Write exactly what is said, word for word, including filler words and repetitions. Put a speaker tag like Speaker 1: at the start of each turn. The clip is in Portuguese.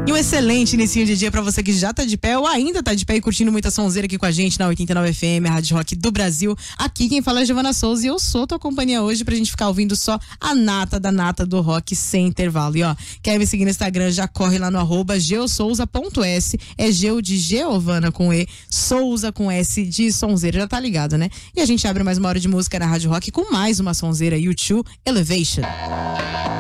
Speaker 1: E um excelente inicinho de dia pra você que já tá de pé ou ainda tá de pé e curtindo muita sonzeira aqui com a gente na oitenta e nove F M, a Rádio Rock do Brasil. Aqui quem fala é Giovana Souza e eu sou tua companhia hoje pra gente ficar ouvindo só a nata da nata do rock sem intervalo. E ó, quer me seguir no Instagram, já corre lá no arroba geosouza ponto s, é Geo de Giovana com E, Souza com S de sonzeira, já tá ligado, né? E a gente abre mais uma hora de música na Rádio Rock com mais uma sonzeira, U dois Elevation.